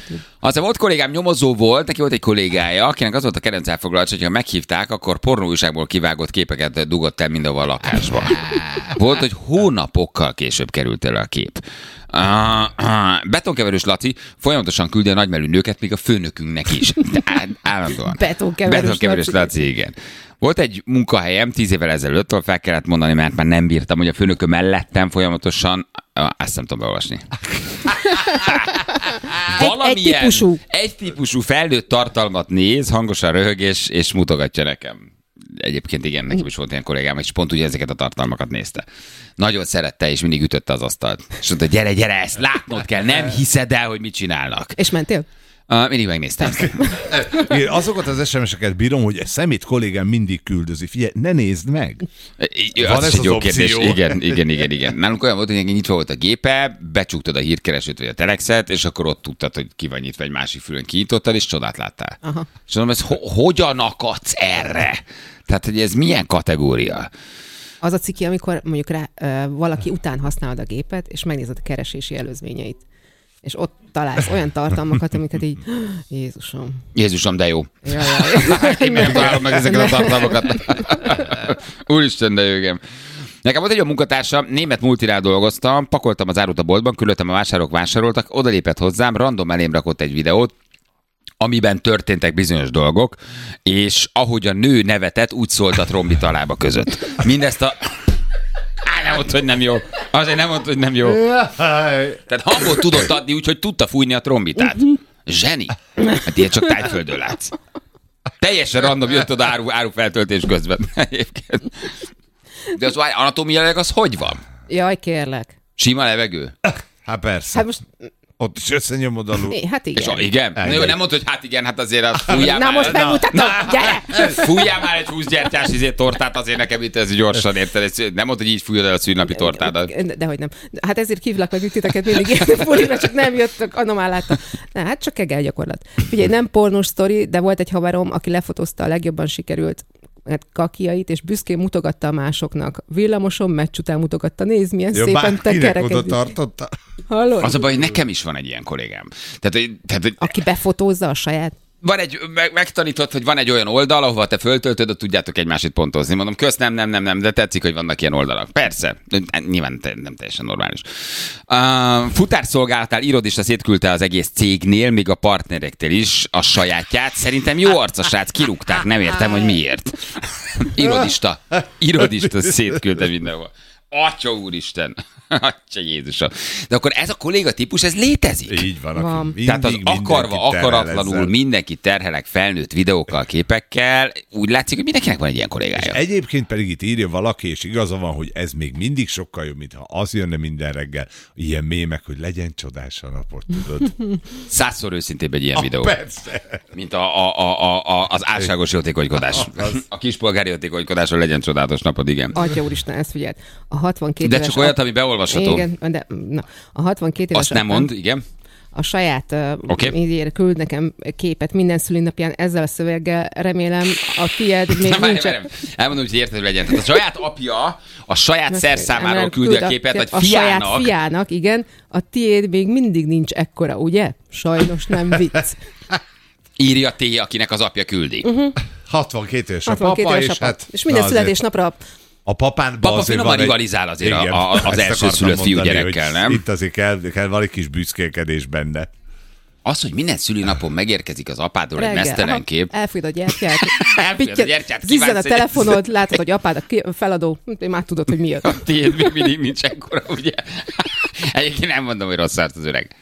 Aztán volt kollégám, nyomozó volt, neki volt egy kollégája, akinek az volt a kedvenc elfoglalás, hogyha meghívták, akkor pornóújságból kivágott képeket dugott el mindenhol a lakásba. Volt, hogy hónapokkal később került elő a kép. Betonkeverős Laci folyamatosan küldi a nagymelű nőket, még a főnökünknek is. Állandóan. Betonkeverős Laci, igen. Volt egy munkahelyem 10 évvel ezelőtt, ahol fel kellett mondani, mert már nem bírtam, hogy a főnököm mellettem folyamatosan, ezt nem tudom beolvasni. Egy típusú felnőtt tartalmat néz, hangosan röhög és mutogatja nekem. Egyébként igen, nekem is volt ilyen kollégám, és pont ugye ezeket a tartalmakat nézte. Nagyon szerette, és mindig ütötte az asztalt. És mondta, gyere, ezt látnod kell, nem hiszed el, hogy mit csinálnak. És mentél? Mindig megnéztem. Azokat az SMS-eket bírom, hogy egy szemét kollégám mindig küldözi. Figyelj, ne nézd meg! Van ez egy jó kérdés. Igen. Nálunk olyan volt, hogy nyitva volt a gépe, becsuktad a hírkeresőt vagy a telexet, és akkor ott tudtad, hogy ki van nyitva, egy másik fülön kinyitottad, és csodát láttál. Aha. És mondom, ez hogyan akadsz erre? Tehát, hogy ez milyen kategória? Az a ciki, amikor mondjuk valaki után használod a gépet, és megnézed a keresési előzményeit. És ott találsz olyan tartalmakat, amiket így, Jézusom, de jó. Jaj. Én nem találom meg ezeket a tartalmakat. Úristen, de jó, igen. Nekem volt egy olyan munkatársam, német multinál dolgoztam, pakoltam az árut a boltban, körülöttem a vásárok vásároltak, odalépett hozzám, random elém rakott egy videót, amiben történtek bizonyos dolgok, és ahogy a nő nevetett, úgy szólt a trombit a lába között. Mindezt a... nem mondta, hogy nem jó. Azért nem mondta, hogy nem jó. Tehát hangot tudott adni, úgyhogy tudta fújni a trombitát. Zseni. Hát ilyet csak Tájföldön látsz. Teljesen random jött oda árufeltöltés közben. Egyébként. De az anatómiailag az hogy van? Jaj, kérlek. Sima levegő? Hát persze. Hát most... Ott is összenyomod alul. Hát igen. És igen? Na jó, nem mondta, hogy hát igen, hát azért az fújjál már. Na most megmutatom, gyere! Fújjál már egy 20 gyertyás tortát, azért nekem itt ez gyorsan, érted? Nem mondta, hogy így fújod el a szűnnapi tortádat. Dehogy nem. Hát ezért hívlak meg titeket mindig ilyen furira, csak nem jöttök, annól láttam. Hát csak kegel gyakorlat. Figyelj, nem pornós sztori, de volt egy haverom, aki lefotózta a legjobban sikerült kakiait, és büszkén mutogatta a másoknak. Villamoson meccs után mutogatta. Nézd, milyen szépen tekerekedik. Oda tartotta? Hallod? Az a baj, hogy nekem is van egy ilyen kollégám. Tehát, aki befotózza a saját. Van megtanított, hogy van egy olyan oldal, ahova te föltöltöd, ott tudjátok egymást pontozni. Mondom, kösz, nem, de tetszik, hogy vannak ilyen oldalak. Persze, nyilván nem teljesen normális. Futárszolgálatál irodista szétküldte az egész cégnél, még a partnerektől is a sajátját. Szerintem jó arc a srác, kirúgták, nem értem, hogy miért. Irodista szétküldte mindenhol. Atya úristen! Atya Jézusom! De akkor ez a kolléga típus, ez létezik? Így van. Tehát az akarva, akaratlanul mindenki terhelek felnőtt videókkal, képekkel, úgy látszik, hogy mindenkinek van egy ilyen kollégája. És egyébként pedig itt írja valaki, és igaza van, hogy ez még mindig sokkal jobb, mintha az jönne minden reggel, ilyen mémek, hogy legyen csodás a napot, tudod? 100-szor őszintébb egy ilyen videó. Persze. Mint az álságos jótékonykodás. A kispolgári jótékonykodásról legyen csodálatos napod, igen. Atya úristen, ezt figyeld. A 62 de csak olyat, ami beolvasható. Igen, de a 62 éves... Azt nem mond, igen. A saját küld nekem képet minden szülinapján ezzel a szöveggel, remélem a tiéd még nincs. Elmondom, hogy érted, hogy legyen. Tehát a saját apja a saját szerszámáról küldi a képet, vagy fiának. A saját fiának, igen. A tiéd még mindig nincs ekkora, ugye? Sajnos nem vicc. Írja T, akinek az apja küldi. 62 éves a papa, és minden születésnapra a papa finoman rivalizál azért az első szülött fiúgyerekkel, nem? Itt azért kell valami kis büszkélkedés benne. Az, hogy minden szülinapon megérkezik az apádról egy mesztelen kép. Elfűd a gyertyát. Zizzen a telefonod, látod, hogy apád a feladó. Már tudod, hogy mi jött. A tiéd még mindig nincs ekkora, ugye? Egyébként nem mondom, hogy rossz árt az öreg.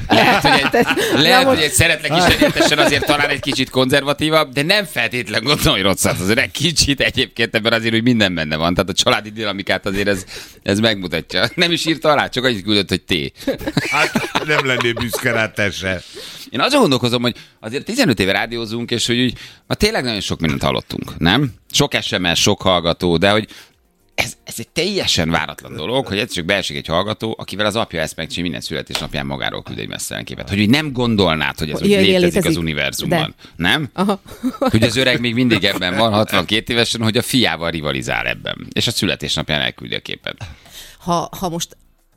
Lehet, hogy egy szeretlek is egyetesen azért talán egy kicsit konzervatívabb, de nem feltétlen gondolom, hogy rossz az öreg. Kicsit egyébként ebben azért, hogy minden benne van. Tehát a családi dinamikát azért ez megmutatja. Nem is írta alá, csak annyit küldött, hogy T. Hát nem lennél büszke rá, te se. Én azon gondolkozom, hogy azért 15 éve rádiózunk, és hogy úgy, tényleg nagyon sok mindent hallottunk, nem? Sok SMS, sok hallgató, de hogy ez egy teljesen váratlan dolog, hogy egyszer csak beesik egy hallgató, akivel az apja ezt megcsinálja minden születésnapján magáról küld egy mesztelen képet. Hogy úgy nem gondolnád, hogy ez úgy létezik az univerzumban. De. Nem? Aha. Hogy az öreg még mindig ebben van, 62 évesen, hogy a fiával rivalizál ebben. És a születésnapján elküldi a képet. Ha most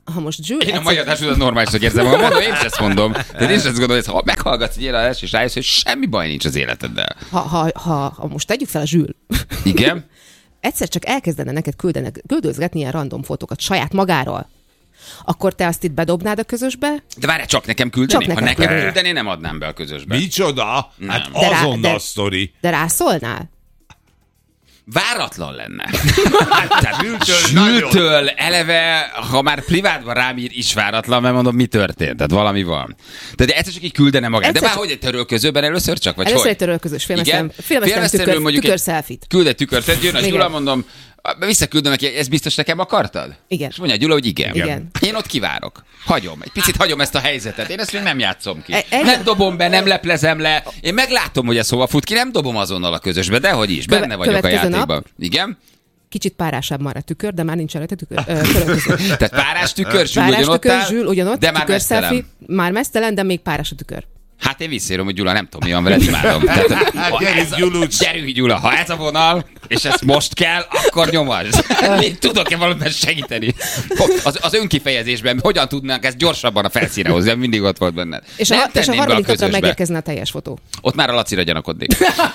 ha most Zsül... Én a mai adásodat normálisnak érzem, ha mondom, én is ezt mondom. De én is ezt gondolom, hogy ha meghallgatsz egy ilyen adást, és rájössz, hogy semmi baj nincs az életeddel. Ha most tegyük fel a Zsül. Igen? Egyszer csak elkezdene neked küldözgetni ilyen random fotókat saját magáról, akkor te azt itt bedobnád a közösbe? De várj, csak nekem küldeni? Csak Ha nekem nekem küldeni. küldeni, nem adnám be a közösbe. Micsoda? Nem. Hát De azonnal sztori. De rászólnál? Váratlan lenne. Tehát Zsültől eleve, ha már privátban rám ír, is váratlan, mert mondom, mi történt. Tehát valami van. Tehát egyszer csak így küldene magát. De Egyszer már hogy egy törölközőben először csak? Vagy Először hogy? egy törölközős Igen? filmesztelen tükör-szelfit. Küld egy tükört, tehát jön a Igen. Gyula, mondom, visszaküldöm neki, ezt biztos nekem akartad? Igen. És mondja a Gyula, hogy igen. Igen. Én ott kivárok. Hagyom. Egy picit hagyom ezt a helyzetet. Én ezt még nem játszom ki. Egy- Nem dobom be, nem leplezem le. Én meglátom, hogy ez hova fut ki, nem dobom azonnal a közösbe, dehogy is. Benne vagyok a következő nap. játékban. Igen? Kicsit párásabb már a tükör, de már nincs rajta törölköző. Tehát párás tükör, Zsül Párás ugyanott tükör, áll, Zsül ugyanott, de már tükör mesztelen. selfie, már mesztelen, de még párás a tükör. Hát én visszaírom, hogy Gyula, nem tudom, mi van veled, imádom. Tehát, ha Gyerünk, ez a- Gyulucs. Gyerünk, Gyula, ha ez a vonal, és ez most kell, akkor nyomasd. Még tudok-e valamiben segíteni? Az önkifejezésben hogyan tudnánk ezt gyorsabban a felszínre hozni, mindig ott volt benned. És Nem a tenném be harmadik napra közösbe. megérkezne a teljes fotó. Ott már a Lacira gyanakodnék.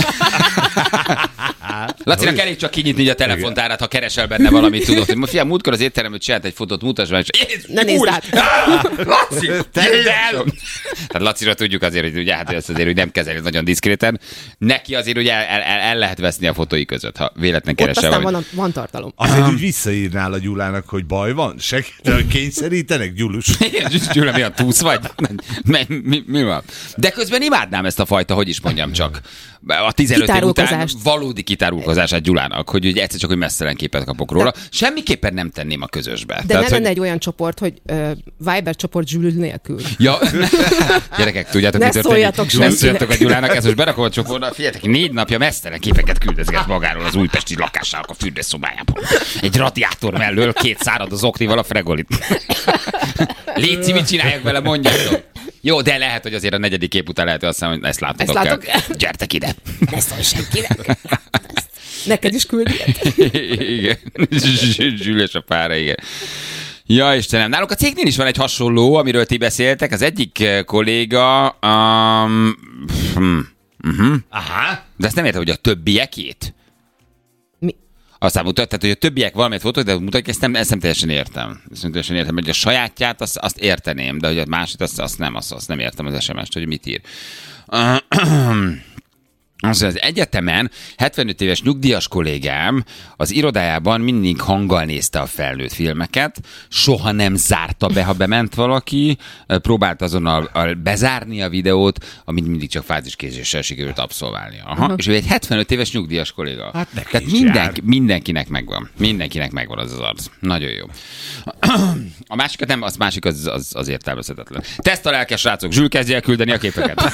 Lacinak elég csak kinyitni a telefontárát, ha keresel benne valamit, tudod, hogy fiam, múltkor az étteremben csinált egy fotót, mutasd meg, és Jézus, Ne nézd úr, át. Laci, gyere el! Tehát Lacira tudjuk azért, hogy ugye, hát ezt azért hogy nem kezeli nagyon diszkréten. Neki azért ugye el lehet veszni a fotói között, ha véletlen Ott keresel. aztán van tartalom. Azért úgy visszaírnál a Gyulának, hogy baj van? Kényszerítenek, Gyulus? Gyula, mi a túsz vagy? Mi van? De közben imádnám ezt a fajta, hogy is mondjam csak. A 15 év után Kitárulkozást. valódi kitárulkozását Gyulának, hogy ugye egyszer csak hogy mesztelen képet kapok róla. Semmiképpen nem tenném a közösbe. De ne hogy... lenne egy olyan csoport, hogy Viber csoport Zsül nélkül. Ja, gyerekek, tudjátok, Ne mi történik? szóljatok Ne senkinek. szóljatok a Gyulának, ezt most berakom a csoportba. Figyeljetek, 4 napja mesztelen képeket küldözget magáról az újpesti lakásának a fürdőszobájában. Egy radiátor mellől 2 szárad az oknival a fregolit. Léci, mit csináljak vele, mondjátok. Jó, de lehet, hogy azért a 4. kép után lehet, hogy azt hiszem, hogy ezt látok. Ezt látok? Gyertek ide. Ne szólj senkinek. Neked is küld ilyet. Igen. Zsül és a pára, igen. Ja, Istenem, náluk a cégnél is van egy hasonló, amiről ti beszéltek. Az egyik kolléga... Aha. De ezt nem értem, hogy a többiekét. Mi? Aztán mutatják, hogy a többiek valamit fotók, de mutatják, ezt nem teljesen értem. Ezt nem teljesen értem, hogy a sajátját azt érteném, de hogy a másik azt nem értem az SMS-t, hogy mit ír. Az egyetemen 75 éves nyugdíjas kollégám az irodájában mindig hanggal nézte a felnőtt filmeket, soha nem zárta be, ha bement valaki, próbált azonnal bezárni a videót, amit mindig csak fáziskézéssel sikerült abszolválnia. Aha. És ő egy 75 éves nyugdíjas kolléga. Hát neki tehát is jár. mindenkinek megvan. Mindenkinek megvan az arc. Nagyon jó. A másikat nem, az másik az értelmezhetetlen. Teszt a lelkes srácok, Zsül kezdje el küldeni a képeket.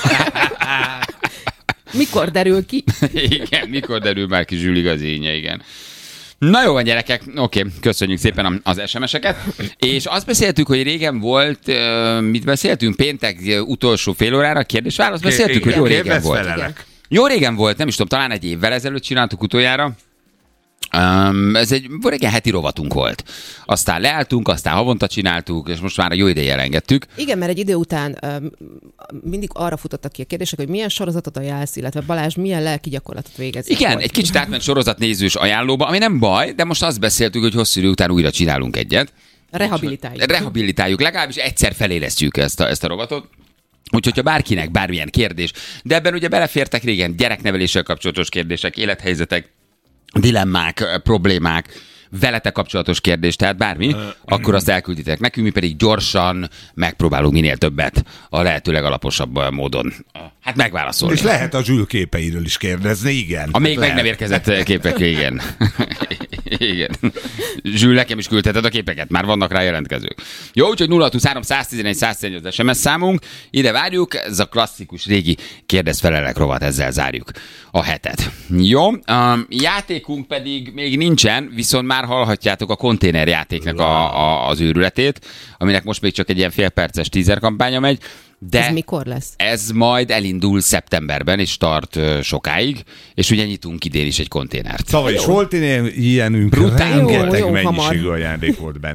Mikor derül ki? Igen, mikor derül már ki Zsül igazénye, igen. Na jó van, gyerekek, oké, köszönjük szépen az SMS-eket. És azt beszéltük, hogy régen volt, mit beszéltünk? Péntek utolsó fél órára, kérdés-válasz beszéltük, hogy jó régen volt. Felelek. Jó régen volt, nem is tudom, talán egy évvel ezelőtt csináltuk utoljára. Ez egy régen heti rovatunk volt. Aztán leálltunk, aztán havonta csináltuk, és most már a jó ideje elengedtük. Igen, mert egy idő után mindig arra futottak ki a kérdések, hogy milyen sorozatot ajánlsz, illetve Balázs milyen lelki gyakorlatot végez. Igen, egy kicsit átment sorozatnézős ajánlóba, ami nem baj, de most azt beszéltük, hogy hosszú idő után újra csinálunk egyet. Rehabilitáljuk, legalábbis egyszer felélesztjük ezt a rovatot. Úgyhogy, ha bárkinek bármilyen kérdés, de ebben ugye belefértek régen gyerekneveléssel kapcsolatos kérdések, élethelyzetek, dilemmák, problémák, veletek kapcsolatos kérdés, tehát bármi, akkor azt elkülditek nekünk, mi pedig gyorsan megpróbálunk minél többet a lehető legalaposabb módon megválaszolni. És lehet a Zsül képeiről is kérdezni, igen. A még meg Lehet. nem érkezett képek, igen. Igen. Zsül, nekem is küldheted a képeket, már vannak rá jelentkezők. Jó, úgyhogy 0623 111 111 az SMS számunk, ide várjuk, ez a klasszikus régi kérdez-felelek rovat, ezzel zárjuk a hetet. Jó, játékunk pedig még nincsen, viszont már hallhatjátok a konténerjátéknak az őrületét, aminek most még csak egy ilyen félperces teaser kampánya megy. De ez mikor lesz? Ez majd elindul szeptemberben, és tart sokáig, és ugye nyitunk idén is egy konténert. Szóval is volt ilyenünk, Brutál rengeteg jó, mennyiségű hamar. ajándék volt benne.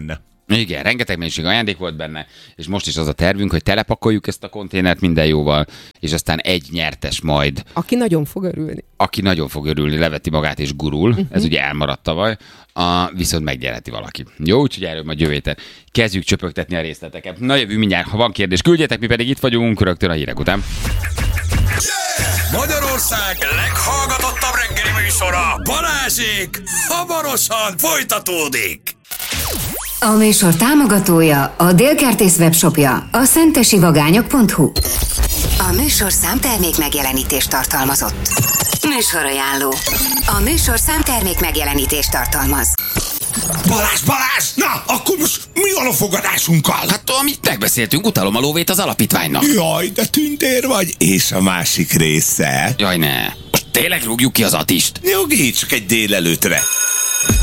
Igen, rengeteg mennyiség ajándék volt benne, és most is az a tervünk, hogy telepakoljuk ezt a konténert minden jóval, és aztán egy nyertes majd. Aki nagyon fog örülni. Aki nagyon fog örülni, leveti magát és gurul. Ez ugye elmaradt tavaly, viszont megnyerheti valaki. Jó, úgyhogy erről majd jövő héten kezdjük csöpögtetni a részleteket. Na jövő mindjárt, ha van kérdés, küldjetek, mi pedig itt vagyunk rögtön a hírek után. Magyarország leghallgatottabb reggeli műsora, Balázsék, hamarosan folytatódik. A műsor támogatója a Dél-Kertész webshopja, a szentesivagányok.hu. A műsor számtermék megjelenítést tartalmazott. Műsorajánló. A műsor számtermék megjelenítést tartalmaz. Balázs! Na, akkor most mi van a fogadásunkkal? Hát amit megbeszéltünk, utalom a lóvét az alapítványnak. Jaj, de tündér vagy. És a másik része? Jaj, ne. Most tényleg rúgjuk ki az Atist? Nyugi, csak egy délelőtre.